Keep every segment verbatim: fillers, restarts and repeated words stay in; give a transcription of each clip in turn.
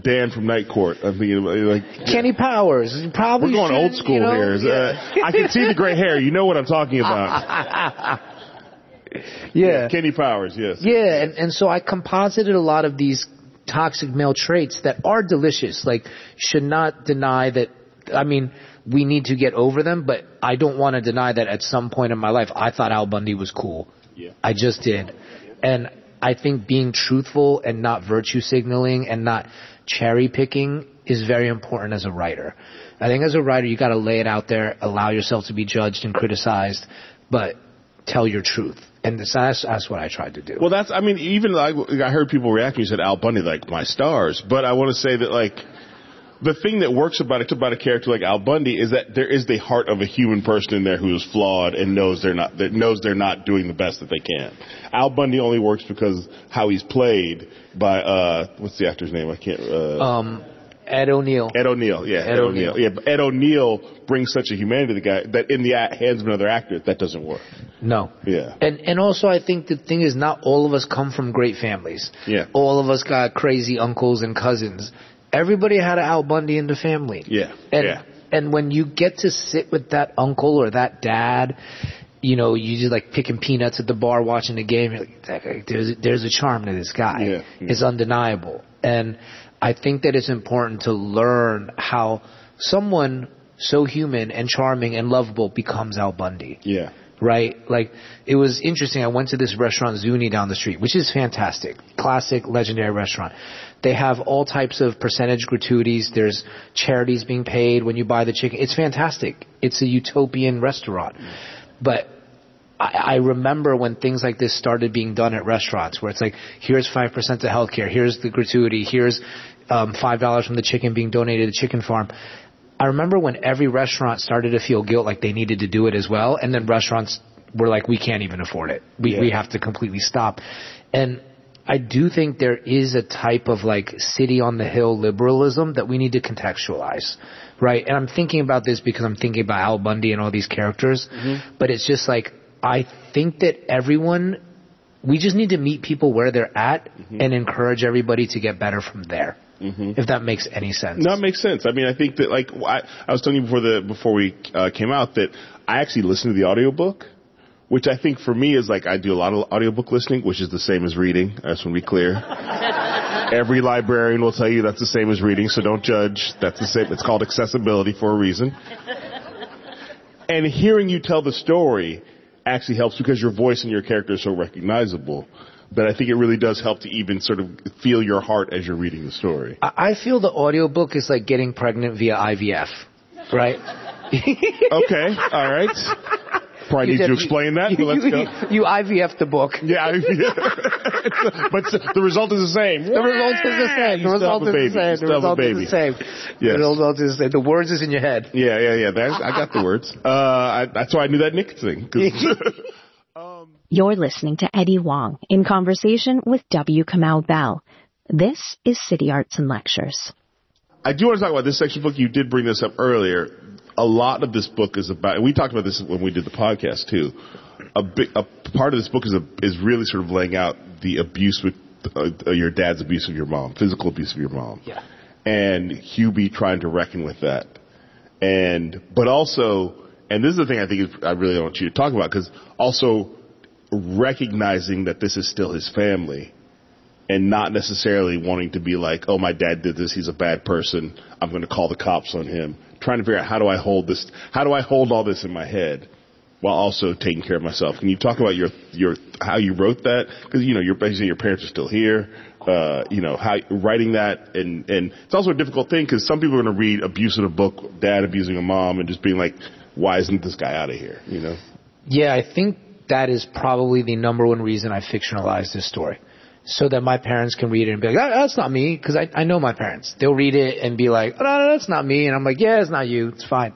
Dan from Night Court. I mean, like Kenny Powers. Probably we're going old school you know, here. Yeah. Uh, I can see the gray hair. You know what I'm talking about. yeah. yeah. Kenny Powers, yes. Yeah, and, and so I composited a lot of these toxic male traits that are delicious. Like, should not deny that, I mean, we need to get over them, but I don't want to deny that at some point in my life, I thought Al Bundy was cool. Yeah. I just did. And I think being truthful and not virtue signaling and not cherry picking is very important as a writer. I think as a writer, you got to lay it out there, allow yourself to be judged and criticized, but tell your truth. And that's, that's what I tried to do. Well, that's, I mean, even like, I heard people reacting, you said Al Bundy, like, my stars. But I want to say that, like, the thing that works about it, about a character like Al Bundy, is that there is the heart of a human person in there who is flawed and knows they're not, that knows they're not doing the best that they can. Al Bundy only works because how he's played by, uh, what's the actor's name? I can't, uh, um, Ed O'Neill. Ed O'Neill, yeah. Ed, Ed O'Neill. O'Neill. Yeah, but Ed O'Neill brings such a humanity to the guy that in the hands of another actor, that doesn't work. No. Yeah. And and also I think the thing is not all of us come from great families. Yeah. All of us got crazy uncles and cousins. Everybody had an Al Bundy in the family. Yeah. And, yeah. And when you get to sit with that uncle or that dad, you know, you just like picking peanuts at the bar watching the game, you're like, there's, there's a charm to this guy. Yeah. Yeah. It's undeniable. And I think that it's important to learn how someone so human and charming and lovable becomes Al Bundy. Yeah. Right? Like, it was interesting. I went to this restaurant, Zuni, down the street, which is fantastic. Classic, legendary restaurant. They have all types of percentage gratuities. There's charities being paid when you buy the chicken. It's fantastic. It's a utopian restaurant. But I, I remember when things like this started being done at restaurants, where it's like, here's five percent to healthcare, here's the gratuity, here's um, five dollars from the chicken being donated to the chicken farm. I remember when every restaurant started to feel guilt like they needed to do it as well, and then restaurants were like, we can't even afford it. We, yeah. we have to completely stop. And I do think there is a type of like city on the hill liberalism that we need to contextualize, right? And I'm thinking about this because I'm thinking about Al Bundy and all these characters, mm-hmm. but it's just like, I think that everyone, we just need to meet people where they're at mm-hmm. and encourage everybody to get better from there. Mm-hmm. If that makes any sense. No, it makes sense. I mean, I think that, like, I, I was telling you before the before we uh, came out that I actually listened to the audiobook, which I think for me is like I do a lot of audiobook listening, which is the same as reading. I just want to be clear. Every librarian will tell you that's the same as reading, so don't judge. That's the same. It's called accessibility for a reason. And hearing you tell the story actually helps because your voice and your character are so recognizable. But I think it really does help to even sort of feel your heart as you're reading the story. I feel the audiobook is like getting pregnant via I V F, right? Okay, all right. Probably you need did, to explain that, you, but let's you, go. You I V F the book. Yeah, I V F. But the result is the same. The result is the same. The result is the same. The result is the same. Yes. The result is the same. The words is in your head. Yeah, yeah, yeah. There's, I got the words. Uh, I, that's why I knew that Nick thing. Um, You're listening to Eddie Wong in conversation with W. Kamau Bell. This is City Arts and Lectures. I do want to talk about this section book. You did bring this up earlier. A lot of this book is about, and we talked about this when we did the podcast too. A big, a part of this book is a, is really sort of laying out the abuse with uh, your dad's abuse of your mom, physical abuse of your mom, yeah, and Hubie trying to reckon with that, and but also. And this is the thing I think is, I really want you to talk about, because also recognizing that this is still his family and not necessarily wanting to be like, oh, my dad did this, he's a bad person, I'm going to call the cops on him. Trying to figure out how do I hold this, how do I hold all this in my head while also taking care of myself. Can you talk about your, your, how you wrote that? Because, you know, you're basically, your parents are still here. Uh, you know, how writing that, and, and it's also a difficult thing because some people are going to read abuse in a book, dad abusing a mom, and just being like, why isn't this guy out of here, you know? Yeah, I think that is probably the number one reason I fictionalized this story. So that my parents can read it and be like, oh, that's not me, because I, I know my parents. They'll read it and be like, oh, no, no, that's not me. And I'm like, yeah, it's not you. It's fine.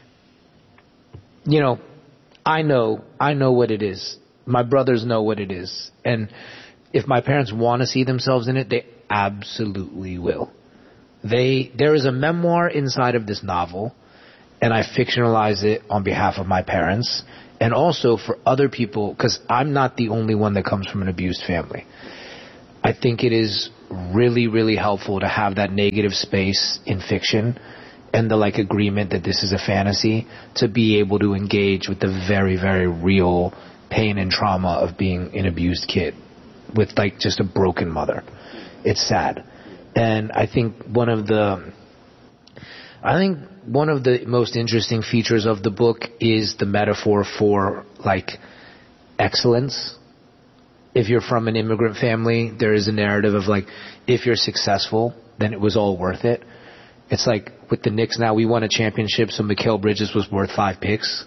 You know, I know, I know what it is. My brothers know what it is. And if my parents want to see themselves in it, they absolutely will. They, there is a memoir inside of this novel, and I fictionalize it on behalf of my parents and also for other people, because I'm not the only one that comes from an abused family. I think it is really, really helpful to have that negative space in fiction and the like agreement that this is a fantasy to be able to engage with the very, very real pain and trauma of being an abused kid with like just a broken mother. It's sad. And I think one of the, I think one of the most interesting features of the book is the metaphor for like excellence. If you're from an immigrant family, there is a narrative of like, if you're successful, then it was all worth it. It's like with the Knicks now, we won a championship, so Mikal Bridges was worth five picks.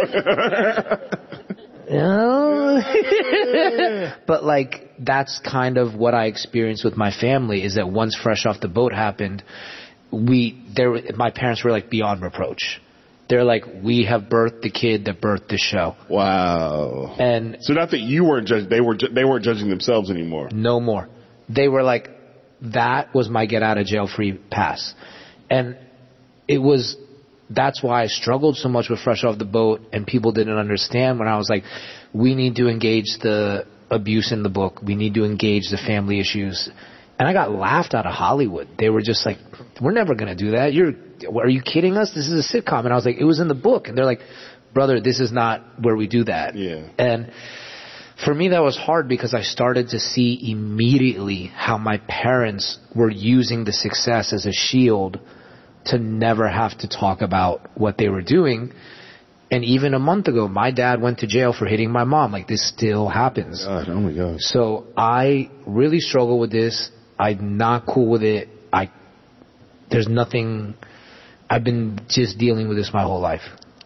But like, that's kind of what I experienced with my family, is that once Fresh Off the Boat happened, we, there, my parents were like beyond reproach. They're like, we have birthed the kid that birthed the show. Wow. And so not that you weren't judging, they were, they weren't judging themselves anymore. No more. They were like, that was my get out of jail free pass. And it was, that's why I struggled so much with Fresh Off the Boat, and people didn't understand when I was like, we need to engage the abuse in the book. We need to engage the family issues. And I got laughed out of Hollywood. They were just like, we're never going to do that. You're, are you kidding us? This is a sitcom. And I was like, it was in the book. And they're like, brother, this is not where we do that. Yeah. And for me, that was hard because I started to see immediately how my parents were using the success as a shield to never have to talk about what they were doing. And even a month ago, my dad went to jail for hitting my mom. Like, this still happens. God, oh my God. So I really struggle with this. I'm not cool with it. I, there's nothing, I've been just dealing with this my whole life.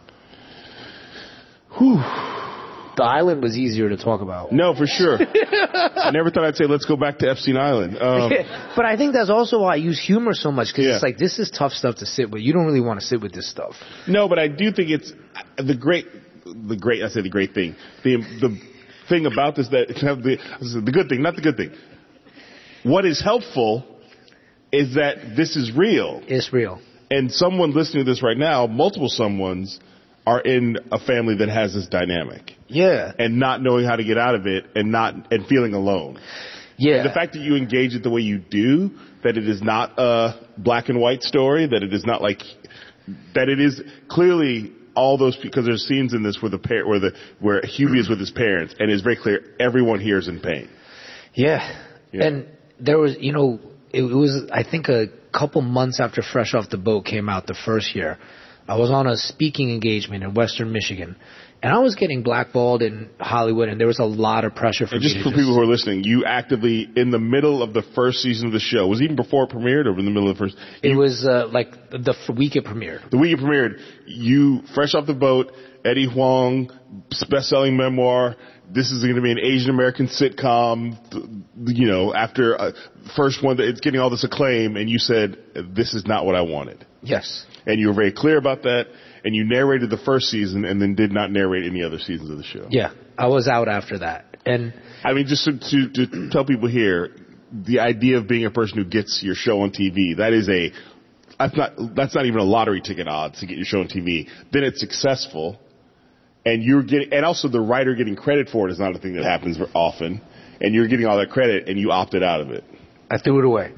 Whew. The island was easier to talk about. No, for sure. I never thought I'd say, let's go back to Epstein Island. Um, but I think that's also why I use humor so much, because yeah. it's like, this is tough stuff to sit with. You don't really want to sit with this stuff. No, but I do think it's the great, the great, I say the great thing. The, the thing about this, that the, the good thing, not the good thing. What is helpful is that this is real. It's real. And someone listening to this right now, multiple someones, are in a family that has this dynamic. Yeah. And not knowing how to get out of it, and not, and feeling alone. Yeah. And the fact that you engage it the way you do, that it is not a black and white story, that it is not like, that it is clearly all those, because there's scenes in this where the par- where the, where Hubie is with his parents, and it's very clear everyone here is in pain. Yeah. yeah. And there was, you know, it was, I think a couple months after Fresh Off the Boat came out the first year, I was on a speaking engagement in Western Michigan, and I was getting blackballed in Hollywood, and there was a lot of pressure for and me. Just to for just, people who are listening, you actively, in the middle of the first season of the show, was it even before it premiered or in the middle of the first? It you, was uh, like the week it premiered. The week it premiered, you, Fresh Off the Boat, Eddie Huang, best-selling memoir, this is going to be an Asian American sitcom, you know, after uh, first one, it's getting all this acclaim, and you said, this is not what I wanted. Yes. And you were very clear about that, and you narrated the first season and then did not narrate any other seasons of the show. Yeah, I was out after that. And I mean, just to, to, to tell people here, the idea of being a person who gets your show on T V, that is a, that's not, that's not even a lottery ticket odds to get your show on T V. Then it's successful. And you're getting, and also the writer getting credit for it is not a thing that happens often. And you're getting all that credit, and you opted out of it. I threw it away.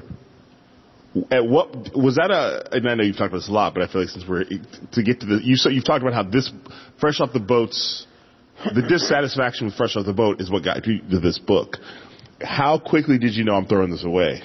At what was that a? And I know you've talked about this a lot, but I feel like since we're to get to the, you so you've talked about how this Fresh Off the Boat's, the dissatisfaction with Fresh Off the Boat is what got you to this book. How quickly did you know I'm throwing this away?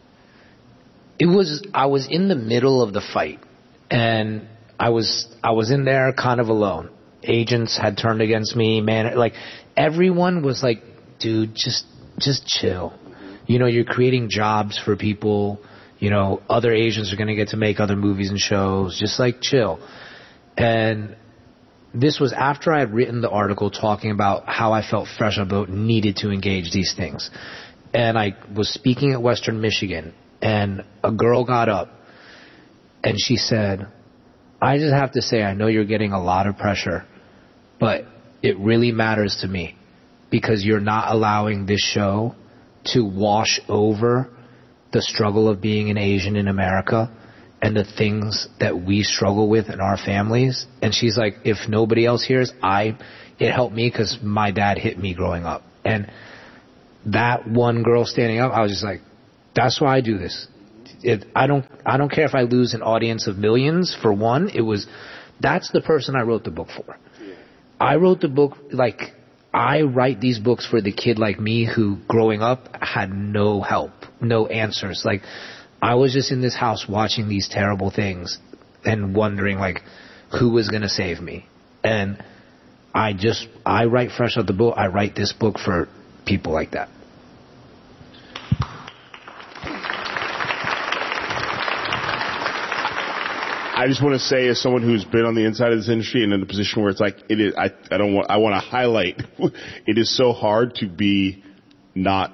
It was, I was in the middle of the fight, and I was I was in there kind of alone. Agents had turned against me, man. Like, everyone was like, dude, just, just chill. You know, you're creating jobs for people. You know, other Asians are going to get to make other movies and shows. Just like, chill. And this was after I had written the article talking about how I felt Fresh Off the Boat needed to engage these things. And I was speaking at Western Michigan, and a girl got up, and she said, I just have to say, I know you're getting a lot of pressure, but it really matters to me because you're not allowing this show to wash over the struggle of being an Asian in America and the things that we struggle with in our families. And she's like, if nobody else hears, I, it helped me because my dad hit me growing up. And that one girl standing up, I was just like, that's why I do this. It, I don't, I don't care if I lose an audience of millions for one. It was, that's the person I wrote the book for. I wrote the book, like, I write these books for the kid like me who, growing up, had no help, no answers. Like, I was just in this house watching these terrible things and wondering, like, who was going to save me. And I just, I write Fresh Out the Boat. I write this book for people like that. I just want to say, as someone who's been on the inside of this industry and in a position where it's like, it is, I, I don't want, I want to highlight, it is so hard to be not,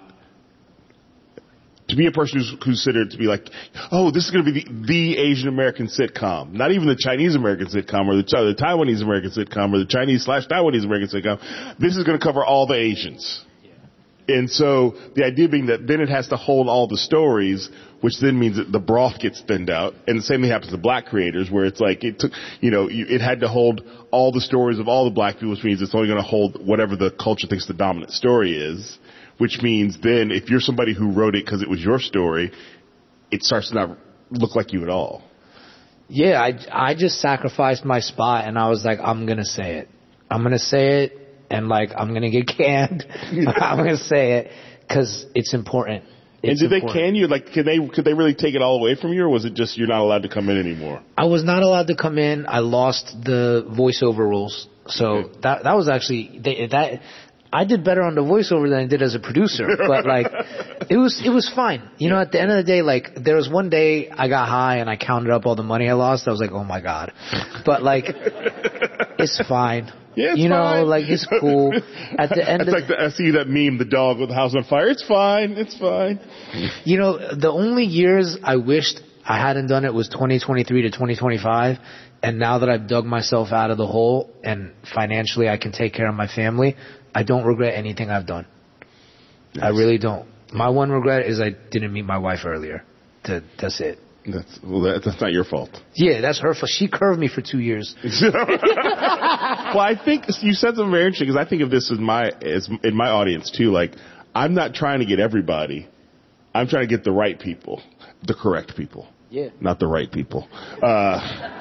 to be a person who's considered to be like, oh, this is going to be the, the Asian American sitcom, not even the Chinese American sitcom or the, the Taiwanese American sitcom or the Chinese slash Taiwanese American sitcom. This is going to cover all the Asians. And so the idea being that then it has to hold all the stories, which then means that the broth gets thinned out. And the same thing happens to black creators, where it's like it took, you know, it had to hold all the stories of all the black people, which means it's only going to hold whatever the culture thinks the dominant story is, which means then if you're somebody who wrote it because it was your story, it starts to not look like you at all. Yeah, I, I just sacrificed my spot and I was like, I'm going to say it. I'm going to say it. And like, I'm going to get canned. I'm going to say it because it's important. It's and did important. they can you? Like, could they, could they really take it all away from you, or was it just you're not allowed to come in anymore? I was not allowed to come in. I lost the voiceover rules. So okay. that, that was actually, they, that, I did better on the voiceover than I did as a producer. But like, it was, it was fine. You know, at the end of the day, like, there was one day I got high and I counted up all the money I lost. I was like, oh my God. But like, it's fine. Yeah, it's you know, fine. like, it's cool. At the end it's of like the, I see that meme, the dog with the house on fire. It's fine. It's fine. You know, the only years I wished I hadn't done it was twenty twenty-three to twenty twenty-five. And now that I've dug myself out of the hole and financially I can take care of my family, I don't regret anything I've done. Nice. I really don't. My one regret is I didn't meet my wife earlier. That's it. That's, well, that, that's not your fault. Yeah, that's her fault. She curved me for two years. Well, I think you said something very interesting, because I think of this as my, as in my audience too. Like, I'm not trying to get everybody. I'm trying to get the right people, the correct people. Yeah. Not the right people. Uh,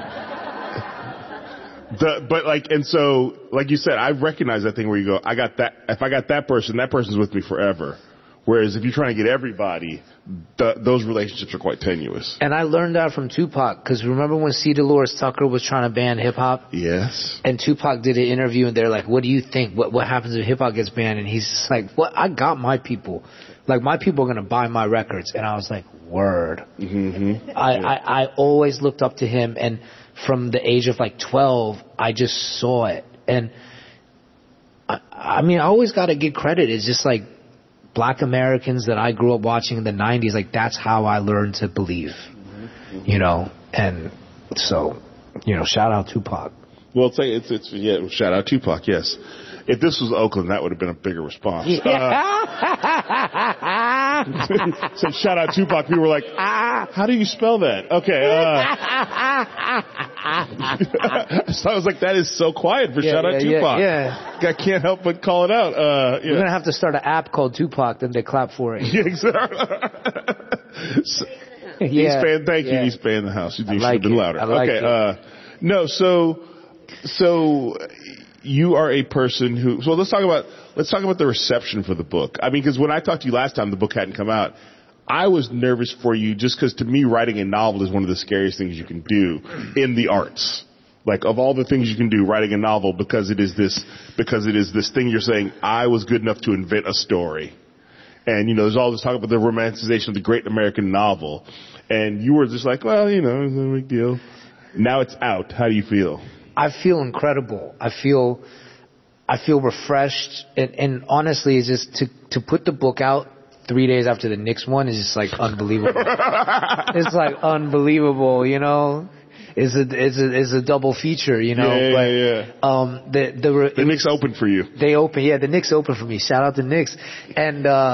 the, but like, and so, like you said, I recognize that thing where you go, I got that, if I got that person, that person's with me forever. Whereas if you're trying to get everybody, the, those relationships are quite tenuous. And I learned that from Tupac, because remember when C. Dolores Tucker was trying to ban hip-hop? Yes. And Tupac did an interview, and they're like, what do you think? What what happens if hip-hop gets banned? And he's just like, what? I got my people. Like, my people are going to buy my records. And I was like, word. Mm-hmm. I, yeah. I, I always looked up to him, and from the age of like twelve, I just saw it. And I, I mean, I always got to give credit. It's just like, Black Americans that I grew up watching in the nineties, like, that's how I learned to believe, mm-hmm. you know, and so, you know, shout out Tupac. Well, it's, it's, it's yeah, shout out Tupac, yes. If this was Oakland, that would have been a bigger response. Yeah. Uh, so shout out Tupac, people were like, how do you spell that? Okay. Uh, so I was like, that is so quiet for yeah, shout yeah, out Tupac. Yeah, yeah. I can't help but call it out. Uh, yeah. We're going to have to start an app called Tupac, then they clap for it. Yeah, exactly. So, yeah, E-Span, thank yeah. you, E-Span in the house. You, you like should have been louder. I like okay. it. Uh, no, so, so you are a person who, so let's talk about, let's talk about the reception for the book. I mean, because when I talked to you last time, the book hadn't come out. I was nervous for you just because, to me, writing a novel is one of the scariest things you can do in the arts. Like, of all the things you can do, writing a novel, because it is this, because it is this thing you're saying, I was good enough to invent a story. And, you know, there's all this talk about the romanticization of the great American novel. And you were just like, well, you know, it's no big deal. Now it's out. How do you feel? I feel incredible. I feel, I feel refreshed. And, and honestly, it's just to, to put the book out three days after the Knicks one is just like unbelievable. It's like unbelievable, you know? It's a, it's a, it's a double feature, you know? Yeah, but, yeah, yeah. Um, the, the, the Knicks open for you. They open, yeah, the Knicks open for me. Shout out to Knicks. And, uh,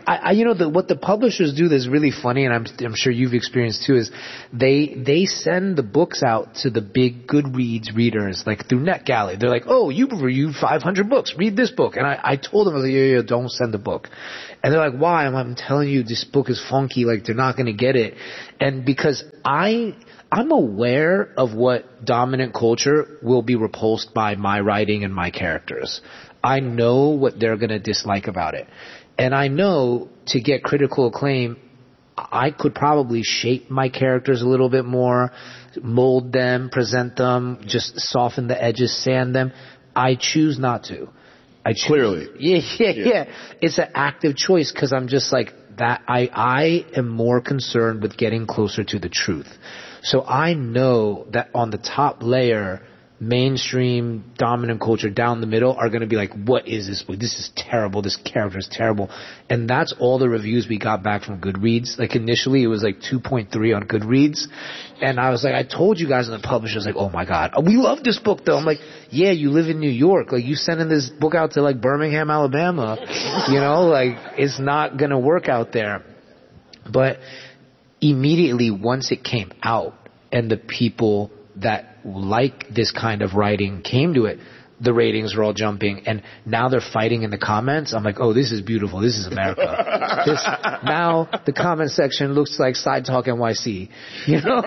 I, I you know, the, what the publishers do that's really funny, and I'm, I'm sure you've experienced too, is they they send the books out to the big Goodreads readers, like through NetGalley. They're like, oh, you reviewed five hundred books, read this book. And I, I told them, I was like, yeah, yeah, don't send the book. And they're like, why? I'm, I'm telling you, this book is funky, like they're not going to get it. And because I... I'm aware of what dominant culture will be repulsed by my writing and my characters. I know what they're going to dislike about it. And I know to get critical acclaim, I could probably shape my characters a little bit more, mold them, present them, just soften the edges, sand them. I choose not to. I choose, Clearly. Yeah, yeah, yeah, yeah. It's an active choice because I'm just like that. I, I am more concerned with getting closer to the truth. So I know that on the top layer, mainstream, dominant culture down the middle are going to be like, what is this book? This is terrible. This character is terrible. And that's all the reviews we got back from Goodreads. Like initially it was like two point three on Goodreads. And I was like, I told you guys, and the publisher was like, oh my God, we love this book though. I'm like, yeah, you live in New York. Like you sending this book out to like Birmingham, Alabama. You know, like it's not going to work out there. But immediately once it came out and the people that like this kind of writing came to it, the ratings were all jumping, and now they're fighting in the comments. I'm like, oh, this is beautiful. This is America. This, now the comment section looks like Side Talk N Y C, you know?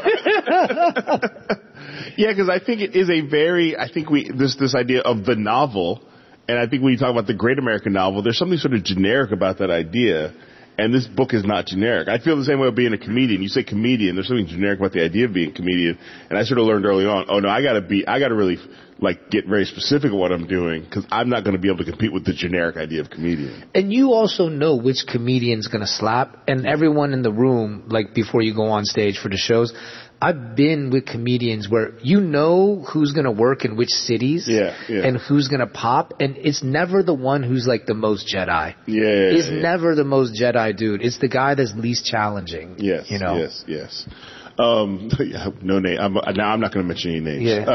Yeah, because I think it is a very, I think we, this, this idea of the novel, and I think when you talk about the great American novel, there's something sort of generic about that idea. And this book is not generic. I feel the same way about being a comedian. You say comedian, there's something generic about the idea of being a comedian. And I sort of learned early on, oh no, I gotta be, I gotta really, like, get very specific at what I'm doing, because I'm not gonna be able to compete with the generic idea of comedian. And you also know which comedian's gonna slap, and everyone in the room, like, before you go on stage for the shows, I've been with comedians where you know who's going to work in which cities yeah, yeah. and who's going to pop, and it's never the one who's like the most Jedi. Yeah, yeah It's yeah. never the most Jedi dude. It's the guy that's least challenging. Yes, you know? yes, yes. Um, yeah, no name. I'm, now I'm not going to mention any names. Yeah.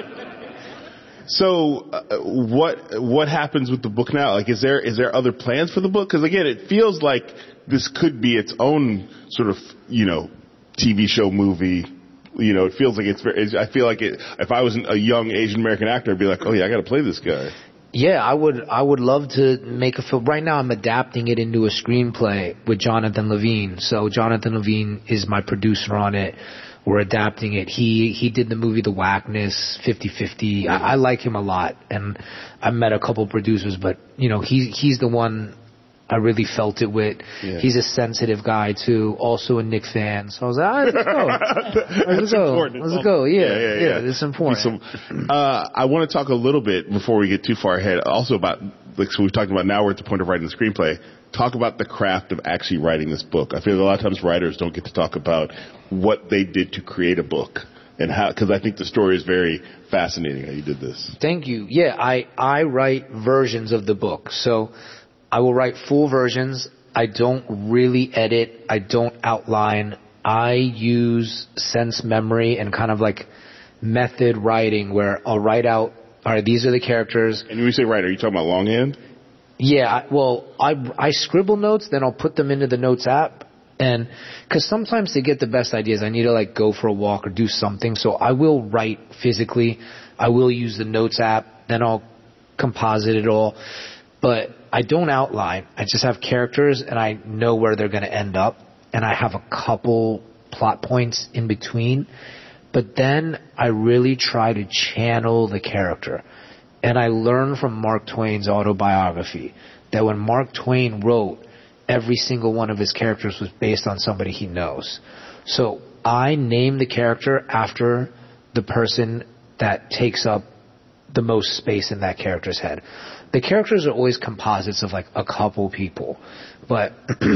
Uh, so, uh, what what happens with the book now? Like, is there is there other plans for the book? Because again, it feels like this could be its own sort of, you know, T V show, movie. You know, it feels like it's very, I feel like it, if I was a young Asian American actor, I'd be like, oh yeah, I gotta play this guy. Yeah, I would, I would love to make a film. Right now I'm adapting it into a screenplay with Jonathan Levine. So Jonathan Levine is my producer on it. We're adapting it. He, he did the movie The Whackness, fifty fifty. I, I like him a lot. And I met a couple producers, but you know, he, he's the one I really felt it with. Yeah. He's a sensitive guy too, also a Knicks fan. So I was like, all right, let's go. All right, let's go. Important. Let's go. Yeah, yeah, yeah. yeah, it's important. Some, uh, I want to talk a little bit before we get too far ahead. Also about, like, so we've talked about now we're at the point of writing the screenplay. Talk about the craft of actually writing this book. I feel a lot of times writers don't get to talk about what they did to create a book. And how, because I think the story is very fascinating how you did this. Thank you. Yeah, I, I write versions of the book. So I will write full versions. I don't really edit. I don't outline. I use sense memory and kind of like method writing where I'll write out, all right, these are the characters. And when you say write, are you talking about longhand? Yeah, I, well, I, I scribble notes, then I'll put them into the Notes app. And because sometimes to get the best ideas, I need to like go for a walk or do something. So I will write physically. I will use the Notes app. Then I'll composite it all. But I don't outline. I just have characters and I know where they're going to end up. And I have a couple plot points in between. But then I really try to channel the character. And I learned from Mark Twain's autobiography that when Mark Twain wrote, every single one of his characters was based on somebody he knows. So I name the character after the person that takes up the most space in that character's head. The characters are always composites of like a couple people, but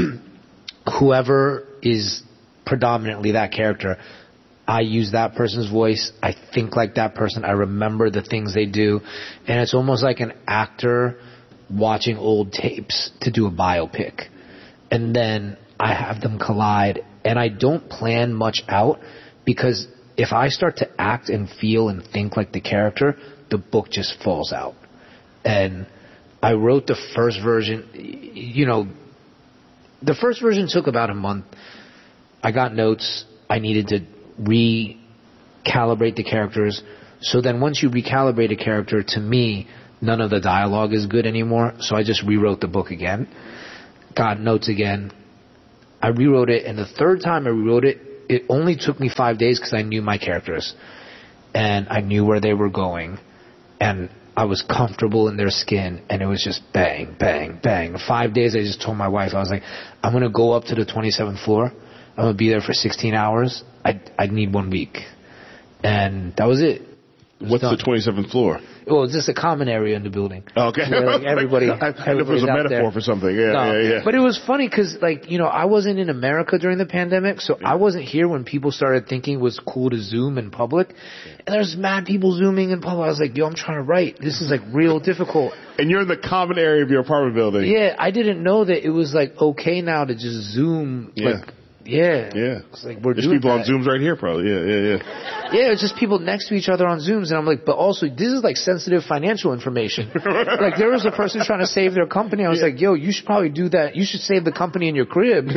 whoever is predominantly that character, I use that person's voice. I think like that person. I remember the things they do. And it's almost like an actor watching old tapes to do a biopic. And then I have them collide. And I don't plan much out because if I start to act and feel and think like the character, the book just falls out. And I wrote the first version, you know, the first version took about a month. I got notes. I needed to recalibrate the characters. So then once you recalibrate a character, to me, none of the dialogue is good anymore. So I just rewrote the book again. Got notes again. I rewrote it, and the third time I rewrote it, it only took me five days because I knew my characters. And I knew where they were going. And I was comfortable in their skin, and it was just bang, bang, bang. In five days, I just told my wife, I was like, I'm going to go up to the twenty-seventh floor. I'm going to be there for sixteen hours. I I need one week. And that was it. it was What's done. the twenty-seventh floor? Well, it's just a common area in the building. Okay. Where, like, everybody, I, I know if it was a metaphor there. for something. Yeah, no, yeah, yeah. But it was funny because, like, you know, I wasn't in America during the pandemic, so I wasn't here when people started thinking it was cool to Zoom in public. And there's mad people Zooming in public. I was like, yo, I'm trying to write. This is, like, real difficult. And you're in the common area of your apartment building. Yeah, I didn't know that it was, like, okay now to just Zoom, Yeah. like, yeah. Yeah. It's like we're There's doing people that. on Zooms right here, probably. Yeah, yeah, yeah. Yeah, it's just people next to each other on Zooms, and I'm like, but also, this is like sensitive financial information. Like, there was a person trying to save their company. I was yeah. like, yo, you should probably do that. You should save the company in your crib.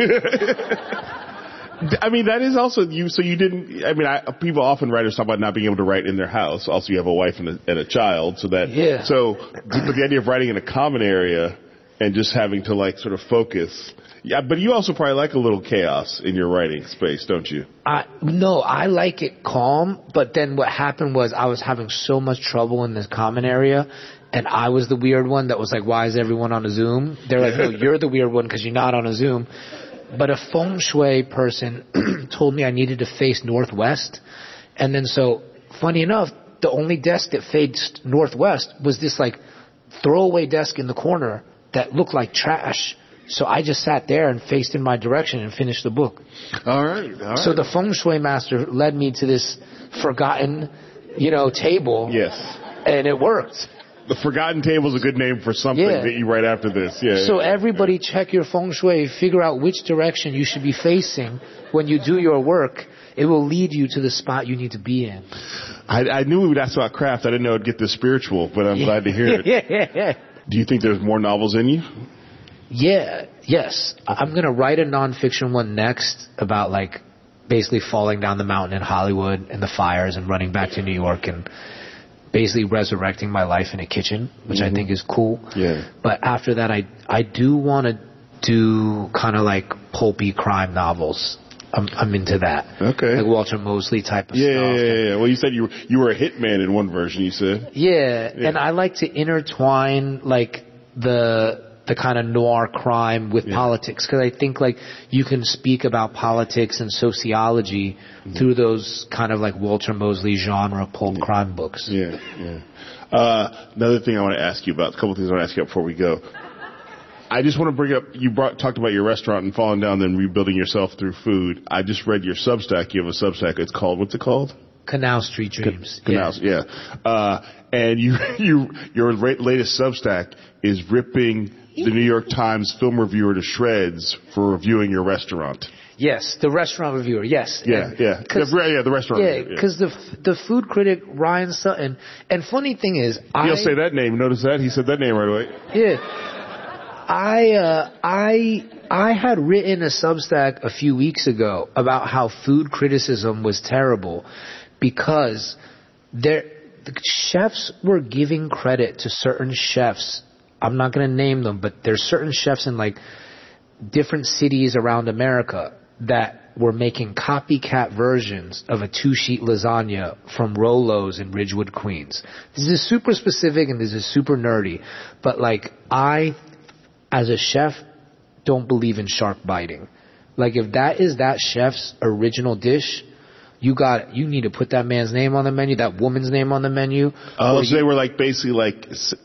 I mean, that is also you. So you didn't. I mean, I, people often writers talk about not being able to write in their house. Also, you have a wife and a, and a child, so that. Yeah. So, but the idea of writing in a common area and just having to like sort of focus. Yeah, but you also probably like a little chaos in your writing space, don't you? I, no, I like it calm, but then what happened was I was having so much trouble in this common area, and I was the weird one that was like, why is everyone on a Zoom? They're like, no, you're the weird one because you're not on a Zoom. But a feng shui person told me I needed to face northwest, and then so, funny enough, the only desk that faced northwest was this like throwaway desk in the corner that looked like trash. So I just sat there and faced in my direction and finished the book. All right. All right. So the feng shui master led me to this forgotten, you know, table. Yes. And it worked. The forgotten table is a good name for something Yeah. that you write after this. Yeah. So yeah, everybody yeah. check your feng shui, figure out which direction you should be facing when you do your work. It will lead you to the spot you need to be in. I, I knew we would ask about craft. I didn't know it'd get this spiritual, but I'm glad to hear it. yeah, yeah, yeah. Do you think there's more novels in you? Yeah, yes. I'm going to write a nonfiction one next about like basically falling down the mountain in Hollywood and the fires and running back to New York and basically resurrecting my life in a kitchen, which mm-hmm. I think is cool. Yeah. But after that, I, I do want to do kind of like pulpy crime novels. I'm, I'm into that. Okay. Like Walter Mosley type of yeah, stuff. Yeah, yeah, yeah. Well, you said you were, you were a hitman in one version, you said. Yeah, yeah. And I like to intertwine like the... the kind of noir crime with yeah. politics, because I think like you can speak about politics and sociology mm-hmm. through those kind of like Walter Mosley genre pulp yeah. crime books. Yeah, yeah. Uh, another thing I want to ask you about, a couple of things I want to ask you about before we go. I just want to bring up, you brought, talked about your restaurant and falling down and rebuilding yourself through food. I just read your Substack. You have a Substack. It's called, what's it called? Canal Street Dreams. Canal, yeah. yeah. Uh, and you, you, your latest Substack is ripping the New York Times film reviewer to shreds for reviewing your restaurant. Yes, the restaurant reviewer. Yes. Yeah, and yeah, the, yeah. The restaurant. Yeah, reviewer, yeah. because the the food critic Ryan Sutton. And funny thing is, he'll I, say that name. Notice that he said that name right away. Yeah. I uh, I I had written a Substack a few weeks ago about how food criticism was terrible because there the chefs were giving credit to certain chefs. I'm not going to name them, but there's certain chefs in like different cities around America that were making copycat versions of a two-sheet lasagna from Rolo's in Ridgewood, Queens. This is super specific and this is super nerdy, but like I, as a chef, don't believe in shark biting. Like if that is that chef's original dish, you got, you need to put that man's name on the menu, that woman's name on the menu. Oh, so you, they were like basically like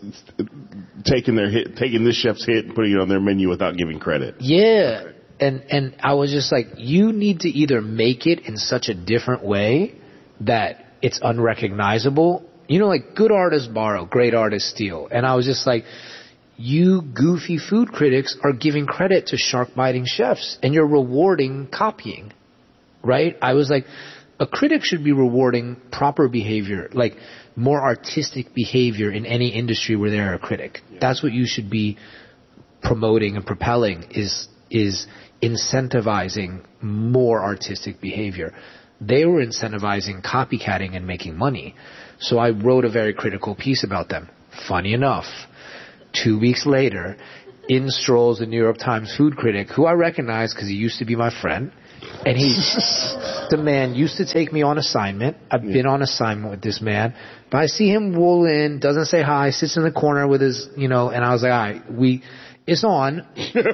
taking their hit, taking this chef's hit and putting it on their menu without giving credit. Yeah. And, and I was just like, you need to either make it in such a different way that it's unrecognizable. You know, like good artists borrow, great artists steal. And I was just like, you goofy food critics are giving credit to shark biting chefs and you're rewarding copying. Right? I was like, a critic should be rewarding proper behavior, like more artistic behavior in any industry where they're a critic. Yeah. That's what you should be promoting and propelling is is incentivizing more artistic behavior. They were incentivizing copycatting and making money. So I wrote a very critical piece about them. Funny enough, two weeks later, in strolls the New York Times food critic, who I recognize because he used to be my friend. And he, the man used to take me on assignment. I've been on assignment with this man. But I see him roll in, doesn't say hi, sits in the corner with his, you know, and I was like, all right, we, it's on.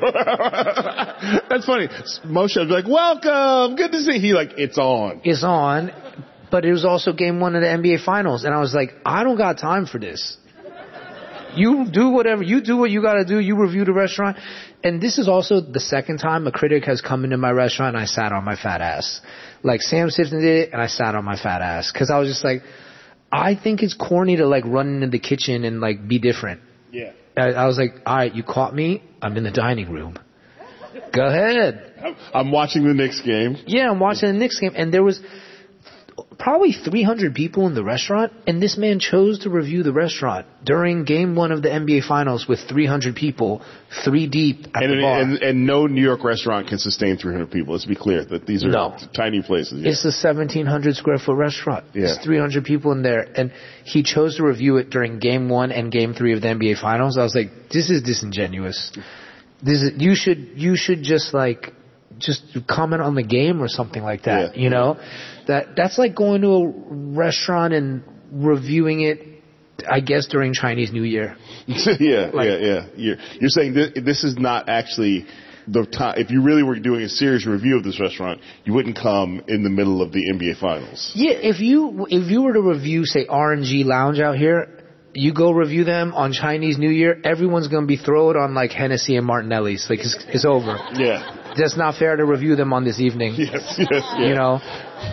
That's funny. Moshe would be like, welcome, good to see you. He like, it's on. It's on. But it was also game one of the N B A Finals. And I was like, I don't got time for this. You do whatever, you do what you gotta do, you review the restaurant. And this is also the second time a critic has come into my restaurant and I sat on my fat ass. Like Sam Sifton did it and I sat on my fat ass. Cause I was just like, I think it's corny to like run into the kitchen and like be different. Yeah. I, I was like, alright, you caught me, I'm in the dining room. Go ahead. I'm watching the Knicks game. Yeah, I'm watching the Knicks game and there was probably three hundred people in the restaurant, and this man chose to review the restaurant during game one of the N B A Finals with three hundred people, three deep at and, the bar. And, and no New York restaurant can sustain three hundred people. Let's be clear that these are no. tiny places. Yeah. It's a seventeen hundred square foot restaurant. Yeah. There's three hundred people in there, and he chose to review it during game one and game three of the N B A Finals. I was like, this is disingenuous. This is, you should, you should just like, just comment on the game or something like that, yeah. you know? That that's like going to a restaurant and reviewing it, I guess, during Chinese New Year. yeah, like, yeah, yeah. You're, you're saying this, this is not actually the time. If you really were doing a serious review of this restaurant, you wouldn't come in the middle of the N B A Finals. Yeah, if you if you were to review, say, R and G Lounge out here, you go review them on Chinese New Year, everyone's going to be thrown on like Hennessy and Martinelli's. Like, it's, it's over. Yeah. That's not fair to review them on this evening. Yes, yes, yeah. You know?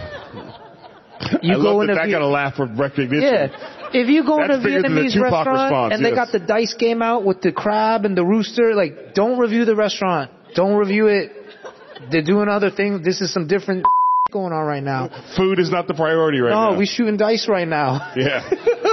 You I go love in that a that v- got a laugh for recognition. Yeah. If you go That's in a Vietnamese restaurant response, and yes. they got the dice game out with the crab and the rooster, like, don't review the restaurant. Don't review it. They're doing other things. This is some different going on right now. Food is not the priority right no, now. No, we're shooting dice right now. Yeah.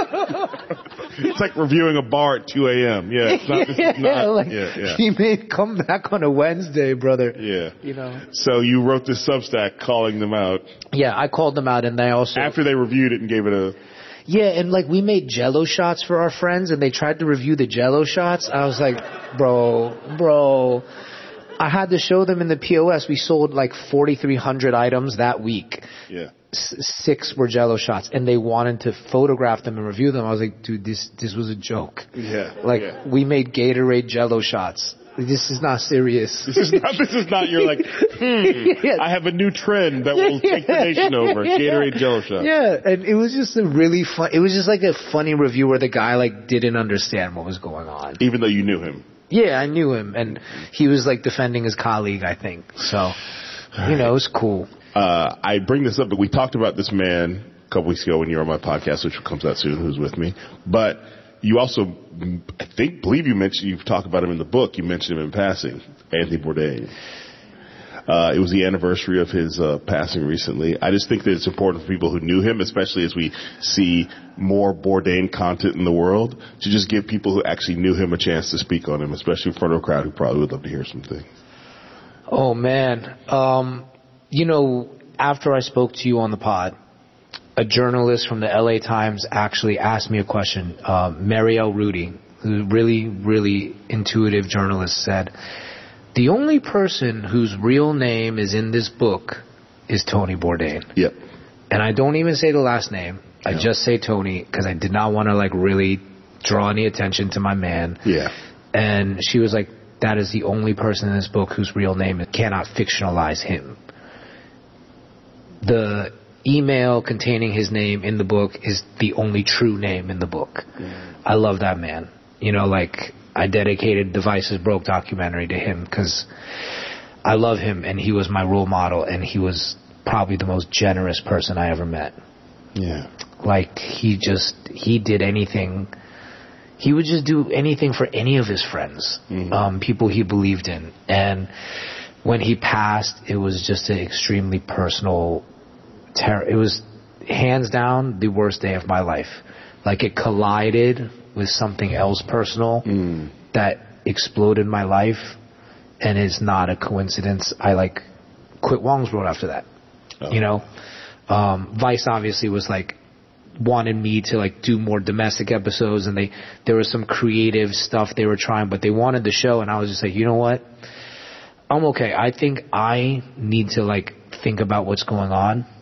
It's like reviewing a bar at two a.m. Yeah, it's not, this yeah, is not, like, yeah, yeah. He may come back on a Wednesday, brother. Yeah. You know. So you wrote this Substack calling them out. Yeah, I called them out and they also... After they reviewed it and gave it a... Yeah, and like we made Jell-O shots for our friends and they tried to review the Jell-O shots. I was like, bro, bro... I had to show them in the P O S. We sold like forty-three hundred items that week. Yeah. S- six were Jell-O shots, and they wanted to photograph them and review them. I was like, dude, this this was a joke. Yeah. Like yeah. we made Gatorade Jell-O shots. This is not serious. This is not. This is not. You're like, hmm. yeah. I have a new trend that will take the nation over. Gatorade Jell-O shots. Yeah, and it was just a really fun. It was just like a funny review where the guy like didn't understand what was going on, even though you knew him. Yeah, I knew him, and he was like defending his colleague, I think. So, you know, it was cool. Uh, I bring this up, but we talked about this man a couple weeks ago when you were on my podcast, which comes out soon, who's with me. But you also, I think, believe you mentioned, you've talked about him in the book, you mentioned him in passing, Anthony Bourdain. Uh, it was the anniversary of his uh, passing recently. I just think that it's important for people who knew him, especially as we see more Bourdain content in the world, to just give people who actually knew him a chance to speak on him, especially in front of a crowd who probably would love to hear some things. Oh, man. Um, you know, after I spoke to you on the pod, a journalist from the L A Times actually asked me a question. Uh, Marielle Rudy, who's a really, really intuitive journalist, said, the only person whose real name is in this book is Tony Bourdain. Yep. And I don't even say the last name. I no. just say Tony because I did not want to like really draw any attention to my man. Yeah. And she was like, that is the only person in this book whose real name is, cannot fictionalize him. The email containing his name in the book is the only true name in the book. Mm. I love that man. You know, like... I dedicated the Vices Broke documentary to him because I love him and he was my role model and he was probably the most generous person I ever met. Yeah. Like he just, he did anything. He would just do anything for any of his friends, mm-hmm. um, people he believed in. And when he passed, it was just an extremely personal terror. It was hands down the worst day of my life. Like it collided with something else personal mm. that exploded my life and it's not a coincidence. I like quit Wong's World after that. Oh. You know, um, Vice obviously was like wanted me to like do more domestic episodes, and they there was some creative stuff they were trying, but they wanted the show, and I was just like, you know what, I'm okay. I think I need to like think about what's going on